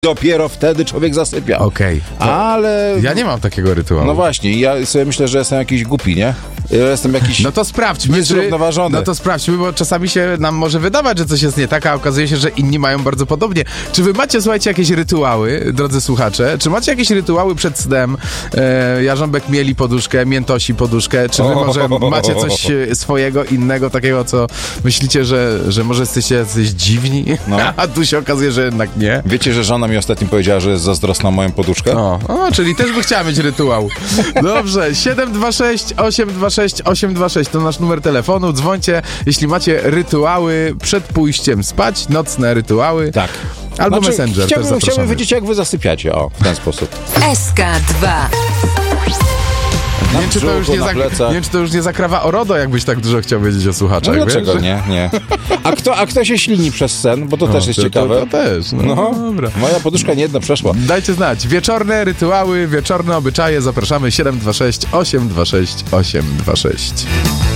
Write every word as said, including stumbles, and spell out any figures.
Dopiero wtedy człowiek zasypia. Okej. Okay. Ale... Ja nie mam takiego rytuału. No właśnie, ja sobie myślę, że jestem jakiś głupi, nie? Ja jestem jakiś... No to sprawdźmy, niezrównoważony. No to sprawdźmy, bo czasami się nam może wydawać, że coś jest nie tak, a okazuje się, że inni mają bardzo podobnie. Czy wy macie, słuchajcie, jakieś rytuały, drodzy słuchacze? Czy macie jakieś rytuały przed snem? E, Jarząbek mieli poduszkę, Miętosi poduszkę. Czy wy może macie coś swojego, innego, takiego, co myślicie, że, że może jesteście jacyś dziwni? No. A tu się okazuje, że jednak nie. Wiecie, że żona mi ostatnio powiedziała, że jest zazdrosna o moją poduszkę? O, o, czyli też by chciała mieć rytuał. Dobrze, siedem dwa sześć osiem dwa sześć osiem dwa sześć to nasz numer telefonu. Dzwońcie, jeśli macie rytuały przed pójściem spać, nocne rytuały. Tak. Albo znaczy, Messenger chciałbym, też zapraszamy. Chciałbym wiedzieć, jak wy zasypiacie, o, w ten sposób. S K dwa. Nie wiem, czy to już nie, zak- nie wiem, czy to już nie zakrawa o RODO, jakbyś tak dużo chciał wiedzieć o słuchaczach. No dlaczego wiesz? nie, nie. A kto, a kto się ślini przez sen? Bo to no, też jest to, ciekawe. To, to też, no, no dobra. Moja poduszka nie jedna przeszła. Dajcie znać. Wieczorne rytuały, wieczorne obyczaje. Zapraszamy siedem dwa sześć osiem dwa sześć osiem dwa sześć.